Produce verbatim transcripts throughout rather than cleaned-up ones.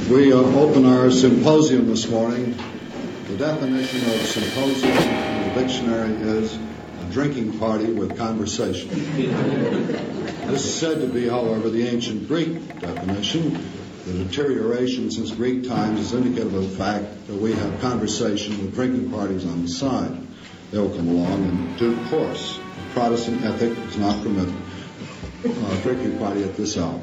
We uh, open our symposium this morning. The definition of symposium in the dictionary is a drinking party with conversation. This is said to be, however, the ancient Greek definition. The deterioration since Greek times is indicative of the fact that we have conversation with drinking parties on the side. They will come along in due course. Protestant ethic does not permit a drinking party at this hour.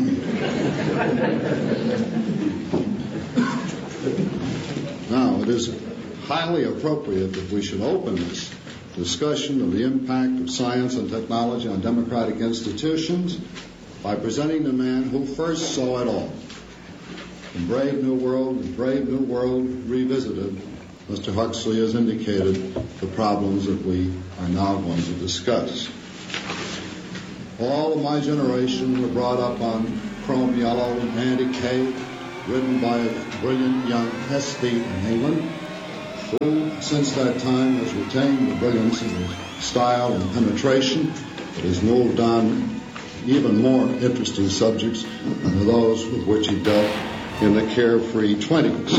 Now, it is highly appropriate that we should open this discussion of the impact of science and technology on democratic institutions by presenting the man who first saw it all. In Brave New World, and Brave New World Revisited, Mister Huxley has indicated the problems that we are now going to discuss. All of my generation were brought up on Chrome Yellow and Andy Kaye, written by a brilliant young aesthete in England, who since that time has retained the brilliance of his style and penetration, but has moved on even more interesting subjects than those with which he dealt in the carefree twenties.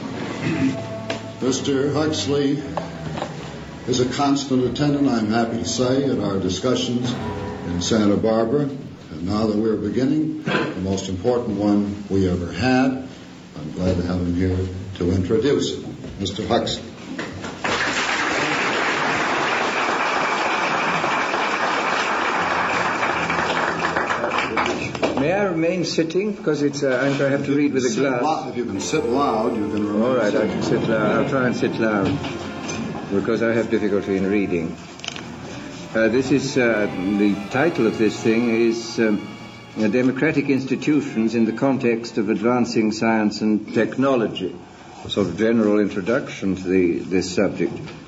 Mister Huxley is a constant attendant, I'm happy to say, at our discussions in Santa Barbara. And now that we're beginning, the most important one we ever had, I'm glad to have him here to introduce it. Mister Huxley. May I remain sitting? Because it's uh, I'm going to have to read with a glass. Loud, if you can sit loud, you can remain All right, sitting. I can sit loud. I'll try and sit loud because I have difficulty in reading. Uh, this is, uh, the title of this thing is um, Democratic Institutions in the Context of Advancing Science and Technology. A sort of general introduction to the, this subject.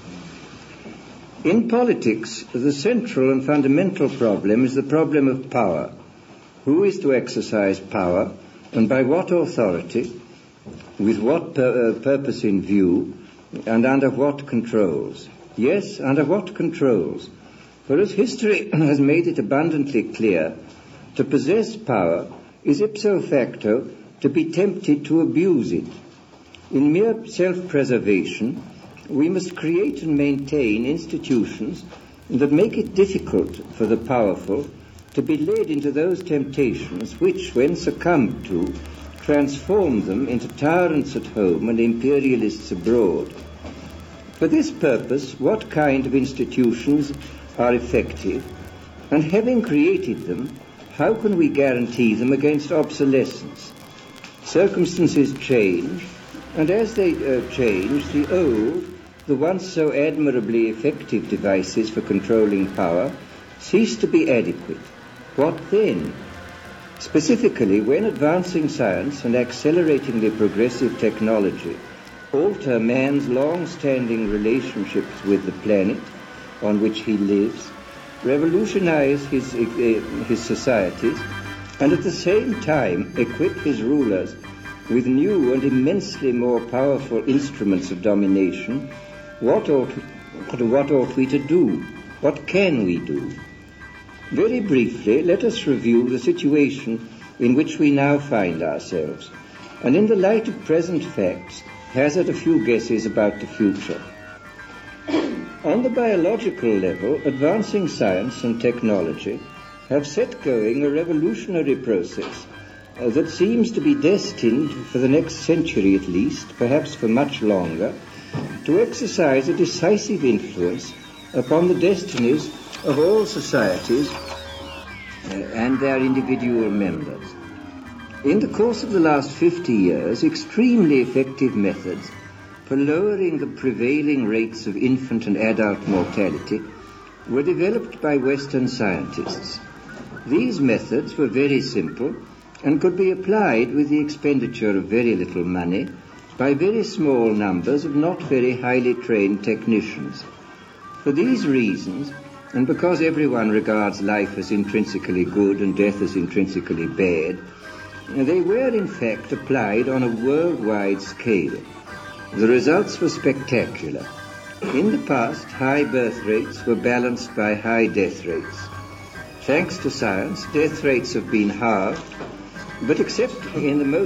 In politics, the central and fundamental problem is the problem of power. Who is to exercise power, and by what authority, with what pur- uh, purpose in view, and under what controls? Yes, under what controls? For as history has made it abundantly clear, to possess power is ipso facto to be tempted to abuse it. In mere self-preservation, we must create and maintain institutions that make it difficult for the powerful to be led into those temptations which, when succumbed to, transform them into tyrants at home and imperialists abroad. For this purpose, what kind of institutions are effective, and having created them, how can we guarantee them against obsolescence? Circumstances change, and as they uh, change, the old, the once so admirably effective devices for controlling power cease to be adequate. What then? Specifically, when advancing science and acceleratingly progressive technology alter man's long-standing relationships with the planet on which he lives, revolutionize his, uh, his societies, and at the same time equip his rulers with new and immensely more powerful instruments of domination, what ought, what ought we to do? What can we do? Very briefly, let us review the situation in which we now find ourselves, and in the light of present facts, hazard a few guesses about the future. On the biological level, advancing science and technology have set going a revolutionary process uh, that seems to be destined, for the next century at least, perhaps for much longer, to exercise a decisive influence upon the destinies of all societies uh, and their individual members. In the course of the last fifty years, extremely effective methods for lowering the prevailing rates of infant and adult mortality were developed by Western scientists. These methods were very simple and could be applied with the expenditure of very little money by very small numbers of not very highly trained technicians. For these reasons, and because everyone regards life as intrinsically good and death as intrinsically bad, they were in fact applied on a worldwide scale. The results were spectacular. In the past, high birth rates were balanced by high death rates. Thanks to science, death rates have been halved, but except in the most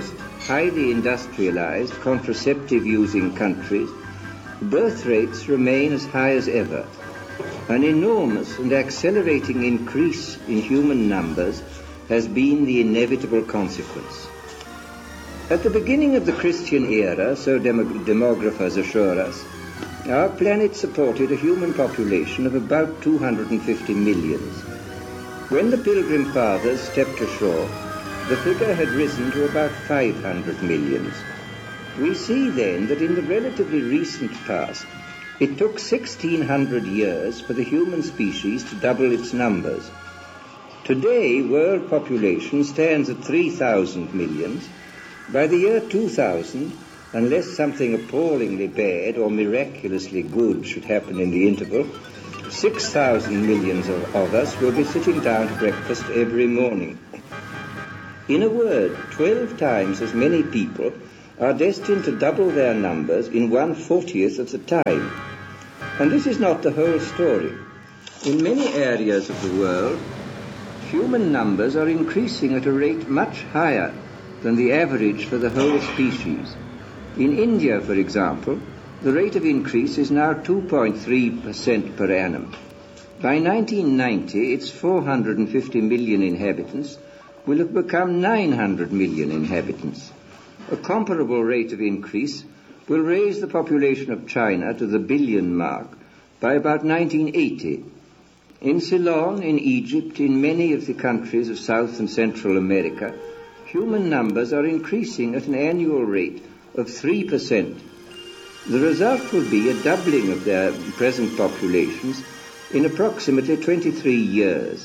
highly industrialized, contraceptive-using countries, birth rates remain as high as ever. An enormous and accelerating increase in human numbers has been the inevitable consequence. At the beginning of the Christian era, so dem- demographers assure us, our planet supported a human population of about two hundred fifty millions. When the Pilgrim Fathers stepped ashore, the figure had risen to about five hundred millions. We see then that in the relatively recent past, it took sixteen hundred years for the human species to double its numbers. Today, world population stands at three thousand millions. By the year two thousand, unless something appallingly bad or miraculously good should happen in the interval, six thousand millions of, of us will be sitting down to breakfast every morning. In a word, twelve times as many people are destined to double their numbers in one fortieth of the time. And this is not the whole story. In many areas of the world, human numbers are increasing at a rate much higher than the average for the whole species. In India, for example, the rate of increase is now two point three percent per annum. By nineteen ninety, its four hundred fifty million inhabitants will have become nine hundred million inhabitants. A comparable rate of increase will raise the population of China to the billion mark by about nineteen eighty. In Ceylon, in Egypt, in many of the countries of South and Central America, human numbers are increasing at an annual rate of three percent. The result will be a doubling of their present populations in approximately twenty-three years.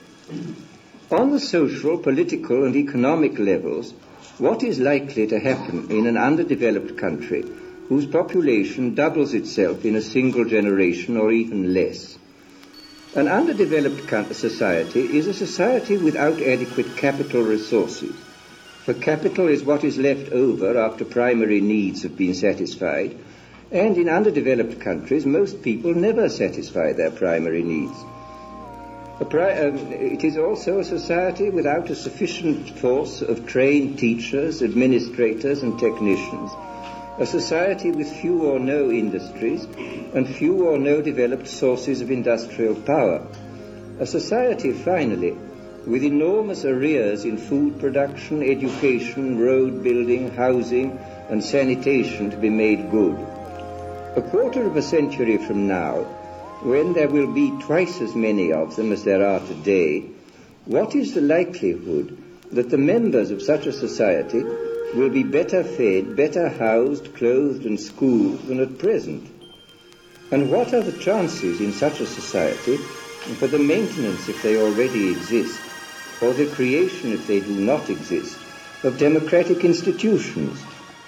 On the social, political, and economic levels, what is likely to happen in an underdeveloped country whose population doubles itself in a single generation or even less? An underdeveloped society is a society without adequate capital resources. For capital is what is left over after primary needs have been satisfied, and in underdeveloped countries most people never satisfy their primary needs. A pri- um, it is also a society without a sufficient force of trained teachers, administrators and technicians, a society with few or no industries and few or no developed sources of industrial power, a society, finally, with enormous arrears in food production, education, road building, housing and sanitation to be made good. A quarter of a century from now, when there will be twice as many of them as there are today, what is the likelihood that the members of such a society will be better fed, better housed, clothed and schooled than at present? And what are the chances in such a society for the maintenance, if they already exist, or the creation, if they do not exist, of democratic institutions?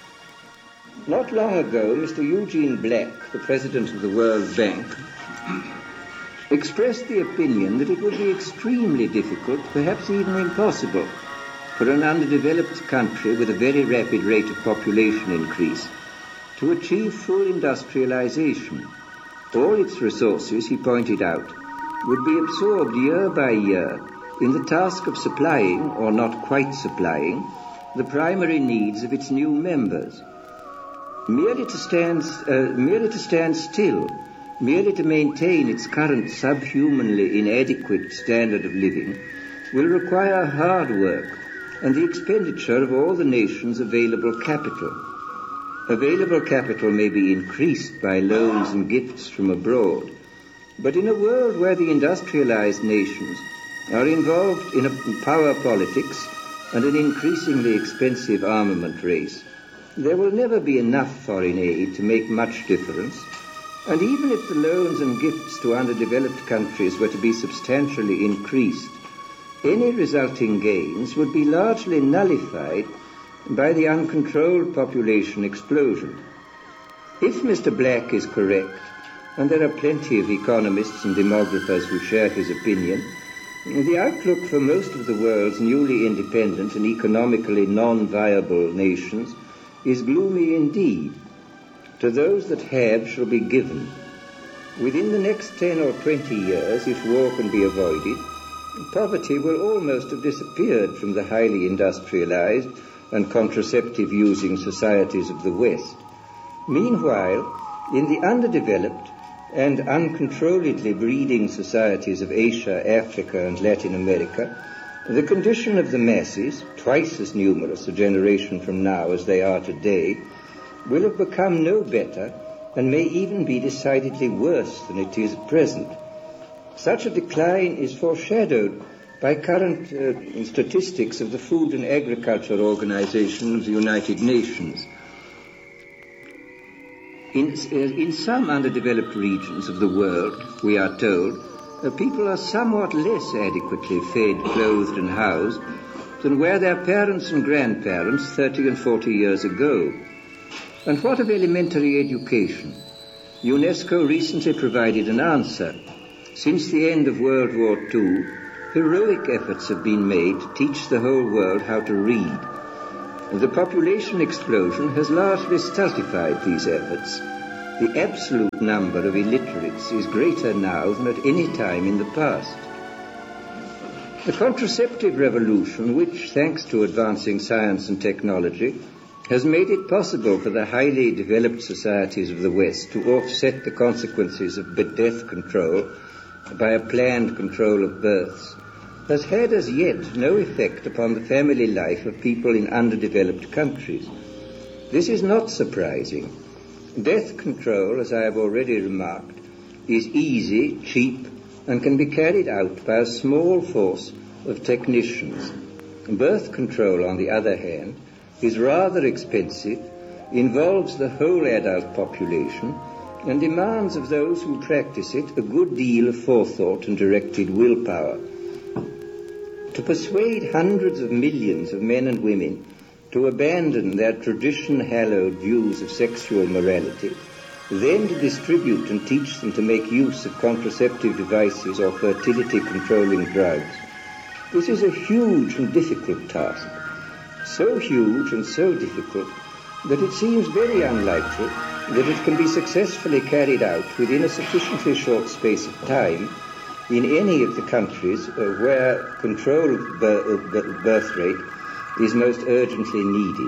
Not long ago, Mister Eugene Black, the president of the World Bank, expressed the opinion that it would be extremely difficult, perhaps even impossible, for an underdeveloped country with a very rapid rate of population increase to achieve full industrialization. All its resources, he pointed out, would be absorbed year by year in the task of supplying, or not quite supplying, the primary needs of its new members. Merely to stand, uh, merely to stand still, merely to maintain its current subhumanly inadequate standard of living, will require hard work and the expenditure of all the nation's available capital. Available capital may be increased by loans and gifts from abroad, but in a world where the industrialized nations are involved in a power politics and an increasingly expensive armament race, there will never be enough foreign aid to make much difference, and even if the loans and gifts to underdeveloped countries were to be substantially increased, any resulting gains would be largely nullified by the uncontrolled population explosion. If Mister Black is correct, and there are plenty of economists and demographers who share his opinion, the outlook for most of the world's newly independent and economically non-viable nations is gloomy indeed. To those that have shall be given. Within the next ten or twenty years, if war can be avoided, poverty will almost have disappeared from the highly industrialized and contraceptive-using societies of the West. Meanwhile, in the underdeveloped and uncontrolledly breeding societies of Asia, Africa, and Latin America, the condition of the masses, twice as numerous a generation from now as they are today, will have become no better and may even be decidedly worse than it is at present. Such a decline is foreshadowed by current uh, statistics of the Food and Agriculture Organization of the United Nations. In, uh, in some underdeveloped regions of the world, we are told, uh, people are somewhat less adequately fed, clothed, and housed than were their parents and grandparents thirty and forty years ago. And what of elementary education? UNESCO recently provided an answer. Since the end of World War Two, heroic efforts have been made to teach the whole world how to read. The population explosion has largely stultified these efforts. The absolute number of illiterates is greater now than at any time in the past. The contraceptive revolution, which, thanks to advancing science and technology, has made it possible for the highly developed societies of the West to offset the consequences of death control by a planned control of births, has had as yet no effect upon the family life of people in underdeveloped countries. This is not surprising. Death control, as I have already remarked, is easy, cheap, and can be carried out by a small force of technicians. Birth control, on the other hand, is rather expensive, involves the whole adult population, and demands of those who practice it a good deal of forethought and directed willpower. To persuade hundreds of millions of men and women to abandon their tradition-hallowed views of sexual morality, then to distribute and teach them to make use of contraceptive devices or fertility-controlling drugs, this is a huge and difficult task. So huge and so difficult that it seems very unlikely that it can be successfully carried out within a sufficiently short space of time in any of the countries uh, where control of birth, birth rate is most urgently needed.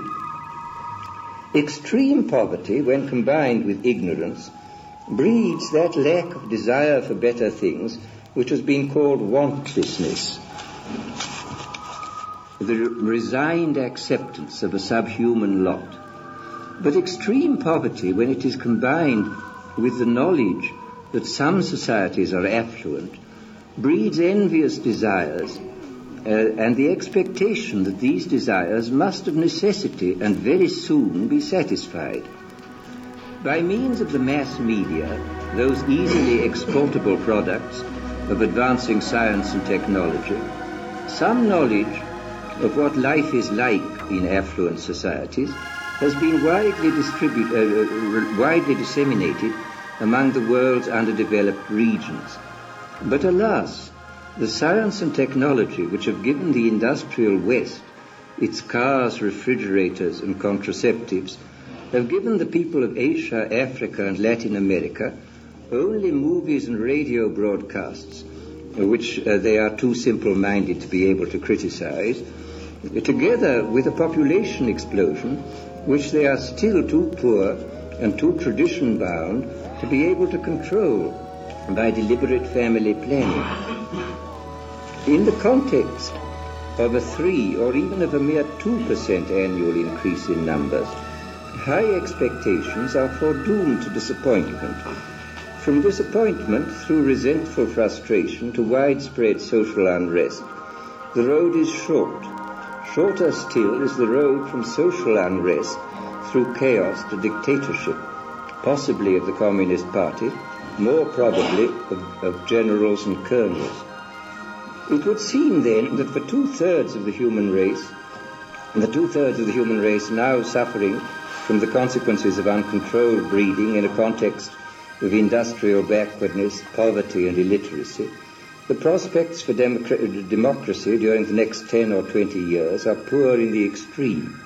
Extreme poverty, when combined with ignorance, breeds that lack of desire for better things which has been called wantlessness, the resigned acceptance of a subhuman lot. But extreme poverty, when it is combined with the knowledge that some societies are affluent, breeds envious desires uh, and the expectation that these desires must of necessity and very soon be satisfied. By means of the mass media, those easily exportable products of advancing science and technology, some knowledge of what life is like in affluent societies has been widely distributed, uh, widely disseminated among the world's underdeveloped regions. But alas, the science and technology which have given the industrial West its cars, refrigerators, and contraceptives have given the people of Asia, Africa, and Latin America only movies and radio broadcasts, which uh, they are too simple-minded to be able to criticize, together with a population explosion which they are still too poor and too tradition-bound to be able to control by deliberate family planning. In the context of a three or even of a mere two percent annual increase in numbers, high expectations are foredoomed to disappointment. From disappointment through resentful frustration to widespread social unrest, the road is short. Shorter still is the road from social unrest through chaos to dictatorship, possibly of the Communist Party, more probably of, of generals and colonels. It would seem then that for two-thirds of the human race, and the two-thirds of the human race now suffering from the consequences of uncontrolled breeding in a context of industrial backwardness, poverty, and illiteracy, the prospects for democ- democracy during the next ten or twenty years are poor in the extreme.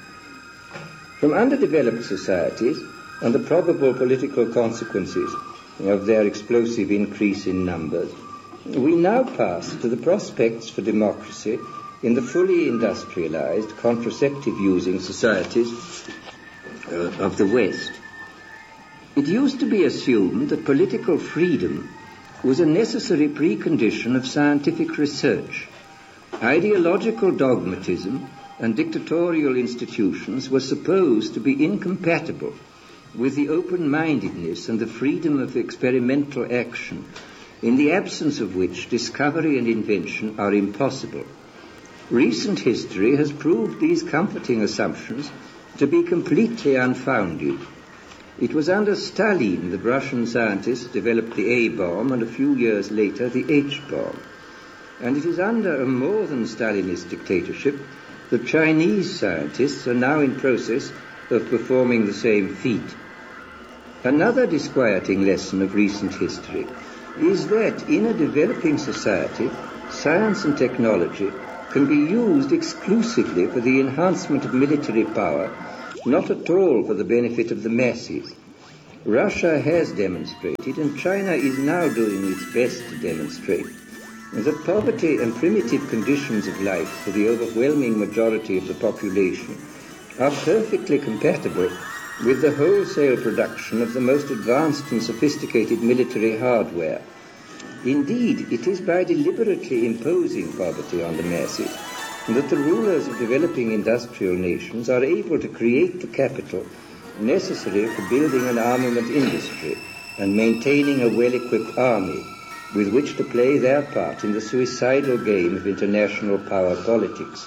From underdeveloped societies and the probable political consequences of their explosive increase in numbers, we now pass to the prospects for democracy in the fully industrialized, contraceptive-using societies uh, of the West. It used to be assumed that political freedom was a necessary precondition of scientific research. Ideological dogmatism and dictatorial institutions were supposed to be incompatible with the open-mindedness and the freedom of experimental action, in the absence of which discovery and invention are impossible. Recent history has proved these comforting assumptions to be completely unfounded. It was under Stalin that Russian scientists developed the A-bomb and a few years later the H-bomb. And it is under a more than Stalinist dictatorship that Chinese scientists are now in process of performing the same feat. Another disquieting lesson of recent history is that in a developing society, science and technology can be used exclusively for the enhancement of military power, not at all for the benefit of the masses. Russia has demonstrated, and China is now doing its best to demonstrate, that poverty and primitive conditions of life for the overwhelming majority of the population are perfectly compatible with the wholesale production of the most advanced and sophisticated military hardware. Indeed, it is by deliberately imposing poverty on the masses that the rulers of developing industrial nations are able to create the capital necessary for building an armament industry and maintaining a well-equipped army with which to play their part in the suicidal game of international power politics.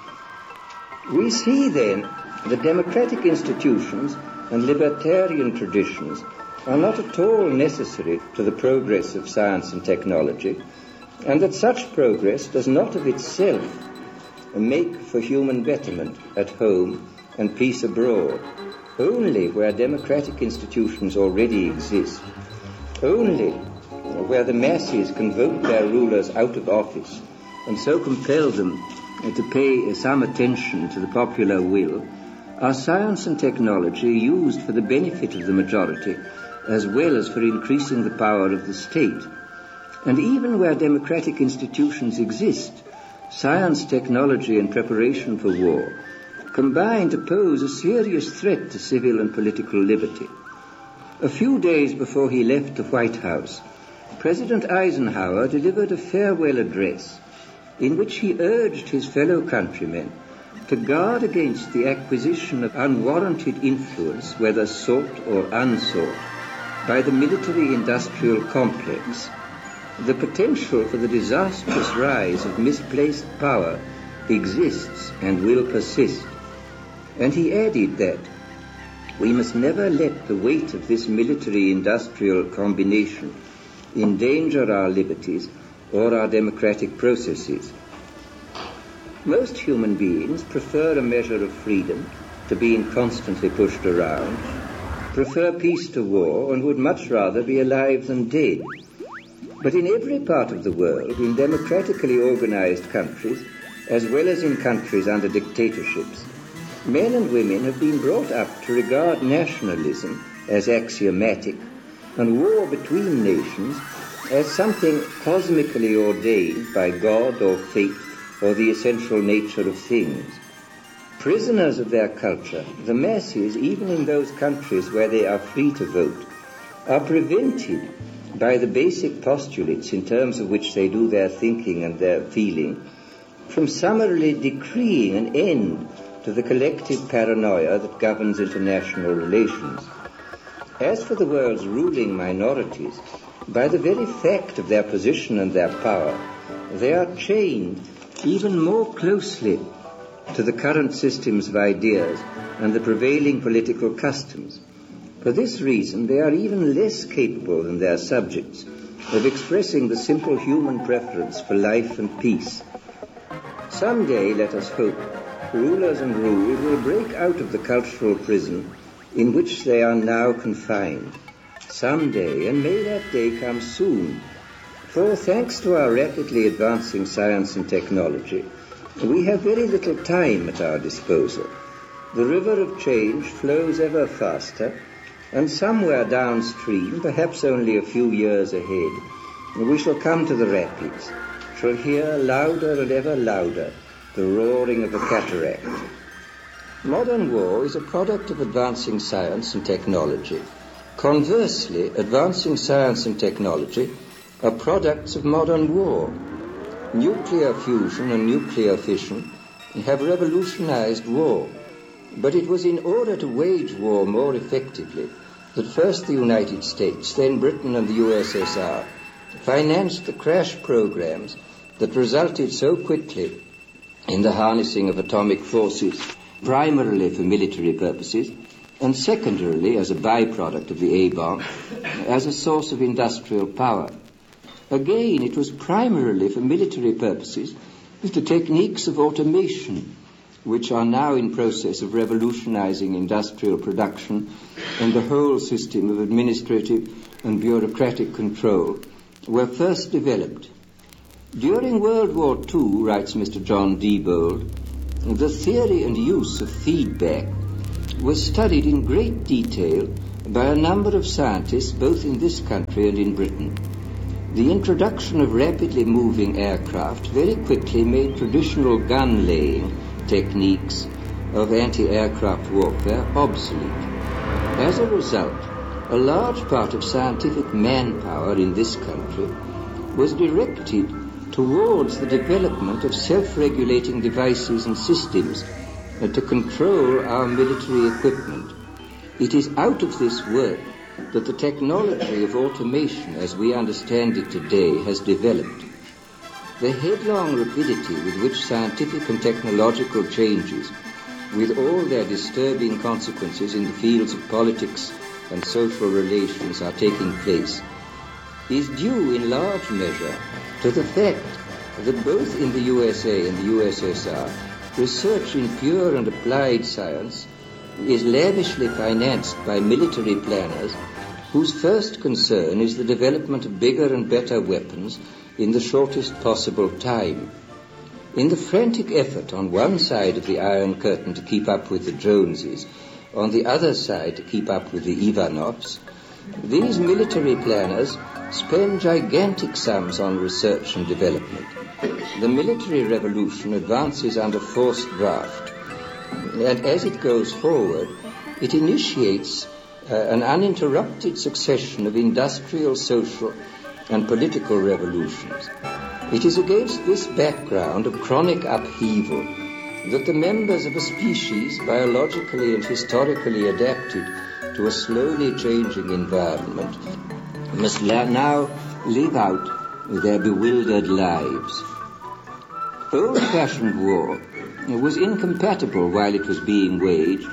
We see then that democratic institutions and libertarian traditions are not at all necessary to the progress of science and technology, and that such progress does not of itself make for human betterment at home and peace abroad, only where democratic institutions already exist, only where the masses can vote their rulers out of office and so compel them to pay some attention to the popular will, are science and technology used for the benefit of the majority as well as for increasing the power of the state. And even where democratic institutions exist, science, technology, and preparation for war combine to pose a serious threat to civil and political liberty. A few days before he left the White House, President Eisenhower delivered a farewell address in which he urged his fellow countrymen to guard against the acquisition of unwarranted influence, whether sought or unsought, by the military-industrial complex. The potential for the disastrous rise of misplaced power exists and will persist. And he added that we must never let the weight of this military-industrial combination endanger our liberties or our democratic processes. Most human beings prefer a measure of freedom to being constantly pushed around, prefer peace to war, and would much rather be alive than dead. But in every part of the world, in democratically organized countries, as well as in countries under dictatorships, men and women have been brought up to regard nationalism as axiomatic and war between nations as something cosmically ordained by God or fate or the essential nature of things. Prisoners of their culture, the masses, even in those countries where they are free to vote, are prevented by the basic postulates in terms of which they do their thinking and their feeling from summarily decreeing an end to the collective paranoia that governs international relations. As for the world's ruling minorities, by the very fact of their position and their power, they are chained even more closely to the current systems of ideas and the prevailing political customs. For this reason, they are even less capable than their subjects of expressing the simple human preference for life and peace. Someday, let us hope, rulers and rule will break out of the cultural prison in which they are now confined. Someday, and may that day come soon, for thanks to our rapidly advancing science and technology, we have very little time at our disposal. The river of change flows ever faster, and somewhere downstream, perhaps only a few years ahead, we shall come to the rapids, shall hear louder and ever louder the roaring of a cataract. Modern war is a product of advancing science and technology. Conversely, advancing science and technology are products of modern war. Nuclear fusion and nuclear fission have revolutionized war, but it was in order to wage war more effectively that first the United States, then Britain and the U S S R, financed the crash programs that resulted so quickly in the harnessing of atomic forces, primarily for military purposes, and secondarily, as a byproduct of the A-bomb, as a source of industrial power. Again, it was primarily for military purposes with the techniques of automation, which are now in process of revolutionizing industrial production and the whole system of administrative and bureaucratic control, were first developed. During World War Two, writes Mister John Diebold, the theory and use of feedback was studied in great detail by a number of scientists both in this country and in Britain. The introduction of rapidly moving aircraft very quickly made traditional gun-laying techniques of anti-aircraft warfare obsolete. As a result, a large part of scientific manpower in this country was directed towards the development of self-regulating devices and systems to control our military equipment. It is out of this work that the technology of automation as we understand it today has developed. The headlong rapidity with which scientific and technological changes, with all their disturbing consequences in the fields of politics and social relations, are taking place, is due in large measure to the fact that both in the U S A and the U S S R, research in pure and applied science is lavishly financed by military planners whose first concern is the development of bigger and better weapons in the shortest possible time. In the frantic effort on one side of the Iron Curtain to keep up with the Joneses, on the other side to keep up with the Ivanovs, these military planners spend gigantic sums on research and development. The military revolution advances under forced draft, and as it goes forward, it initiates uh, an uninterrupted succession of industrial, social, and political revolutions. It is against this background of chronic upheaval that the members of a species biologically and historically adapted to a slowly changing environment must la- now live out their bewildered lives. Old-fashioned war was incompatible while it was being waged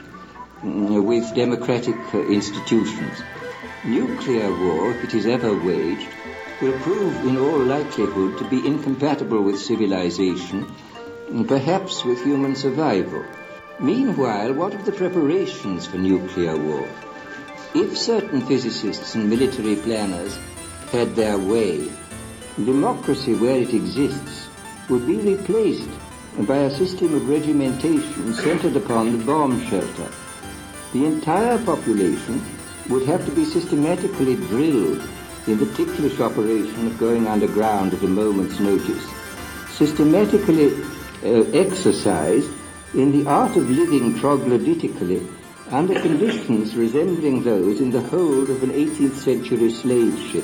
with democratic institutions. Nuclear war, if it is ever waged, will prove in all likelihood to be incompatible with civilization and perhaps with human survival. Meanwhile, what of the preparations for nuclear war? If certain physicists and military planners had their way, democracy where it exists would be replaced by a system of regimentation centered upon the bomb shelter. The entire population would have to be systematically drilled in the ticklish operation of going underground at a moment's notice, systematically uh, exercised in the art of living troglodytically under conditions resembling those in the hold of an eighteenth century slave ship.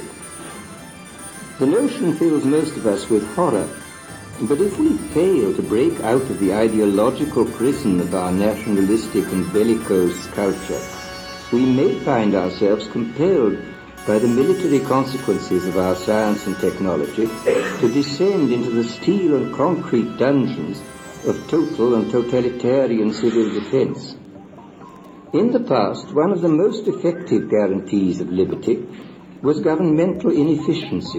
The notion fills most of us with horror, but if we fail to break out of the ideological prison of our nationalistic and bellicose culture, we may find ourselves compelled by the military consequences of our science and technology to descend into the steel and concrete dungeons of total and totalitarian civil defense. In the past, one of the most effective guarantees of liberty was governmental inefficiency.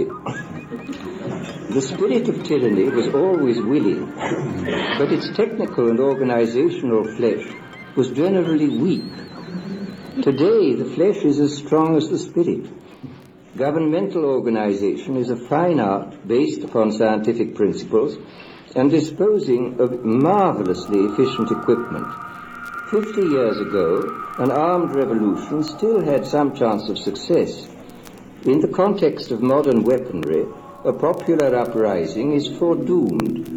The spirit of tyranny was always willing, but its technical and organizational flesh was generally weak. Today, the flesh is as strong as the spirit. Governmental organization is a fine art based upon scientific principles and disposing of marvelously efficient equipment. Fifty years ago, an armed revolution still had some chance of success. In the context of modern weaponry, a popular uprising is foredoomed.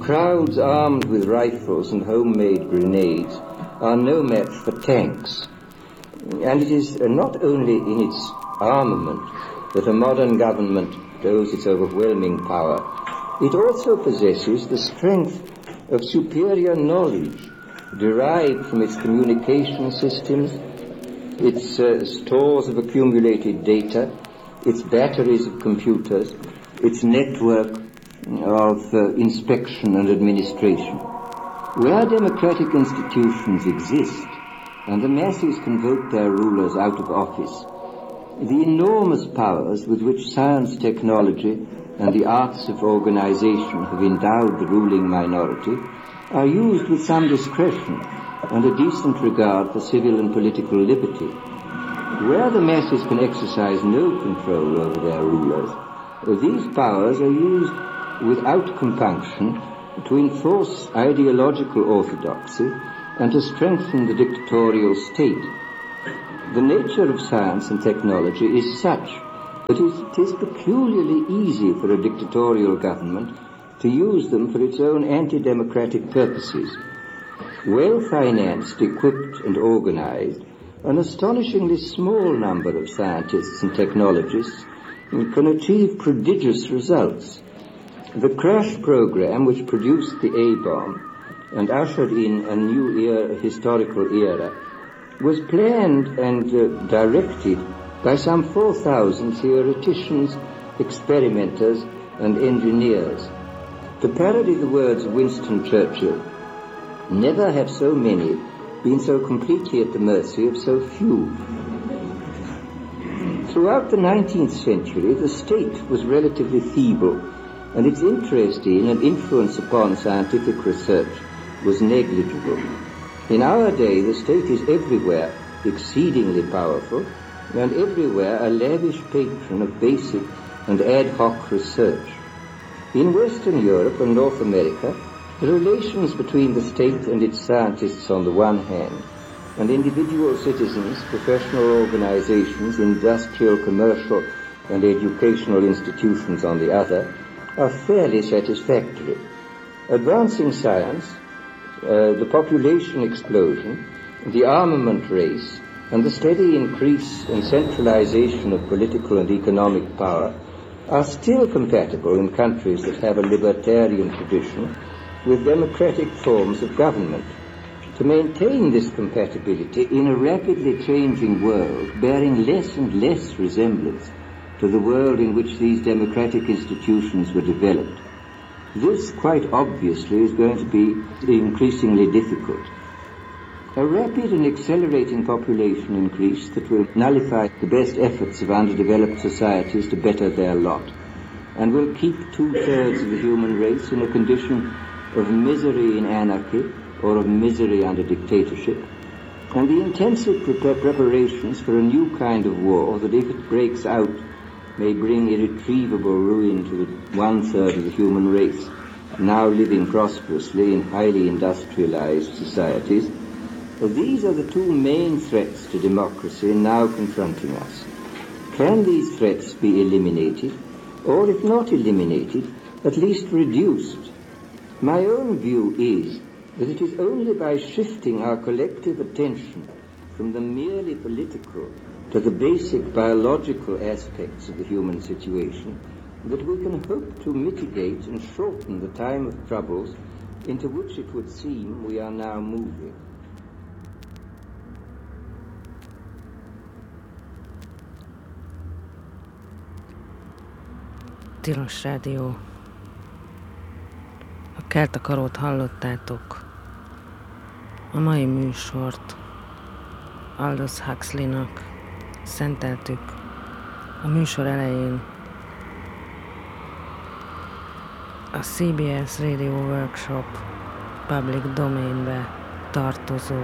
crowds armed with rifles and homemade grenades are no match for tanks. And it is not only in its armament that a modern government owes its overwhelming power, it also possesses the strength of superior knowledge derived from its communication systems, its uh, stores of accumulated data, its batteries of computers, its network of uh, inspection and administration. Where democratic institutions exist and the masses can vote their rulers out of office, the enormous powers with which science, technology, and the arts of organization have endowed the ruling minority are used with some discretion and a decent regard for civil and political liberty. Where the masses can exercise no control over their rulers, these powers are used without compunction to enforce ideological orthodoxy and to strengthen the dictatorial state. The nature of science and technology is such that it is peculiarly easy for a dictatorial government to use them for its own anti-democratic purposes. Well-financed, equipped and organized, an astonishingly small number of scientists and technologists can achieve prodigious results. The crash program which produced the A-bomb and ushered in a new era, historical era, was planned and uh, directed by some four thousand theoreticians, experimenters, and engineers. To parody the words of Winston Churchill, never have so many been so completely at the mercy of so few. Throughout the nineteenth century, the state was relatively feeble, and its interest in and influence upon scientific research was negligible. In our day, the state is everywhere exceedingly powerful, and everywhere a lavish patron of basic and ad hoc research. In Western Europe and North America, the relations between the state and its scientists on the one hand, and individual citizens, professional organizations, industrial, commercial, and educational institutions on the other, are fairly satisfactory. Advancing science, uh, the population explosion, the armament race, and the steady increase and centralization of political and economic power are still compatible in countries that have a libertarian tradition with democratic forms of government. To maintain this compatibility in a rapidly changing world, bearing less and less resemblance to the world in which these democratic institutions were developed, this quite obviously is going to be increasingly difficult. A rapid and accelerating population increase that will nullify the best efforts of underdeveloped societies to better their lot, and will keep two-thirds of the human race in a condition of misery in anarchy or of misery under dictatorship, and the intensive pre- preparations for a new kind of war that, if it breaks out, may bring irretrievable ruin to the one-third of the human race, now living prosperously in highly industrialized societies. These are the two main threats to democracy now confronting us. Can these threats be eliminated, or if not eliminated, at least reduced? My own view is that it is only by shifting our collective attention from the merely political to the basic biological aspects of the human situation that we can hope to mitigate and shorten the time of troubles into which it would seem we are now moving. Tilos Rádió. A Keltakarót hallottátok. A mai műsort Aldous Huxleynak szenteltük. A műsor elején a cé bé es Radio Workshop Public Domainbe tartozó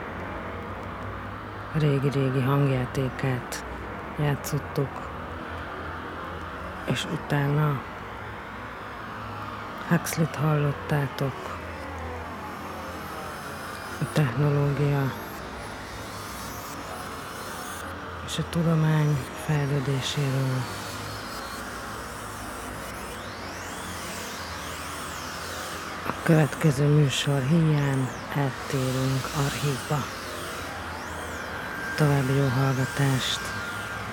régi-régi hangjátékát játszottuk, és utána Huxleyt hallottátok, a technológia és a tudomány fejlődéséről. A következő műsor híján eltérünk archívba. További jó hallgatást!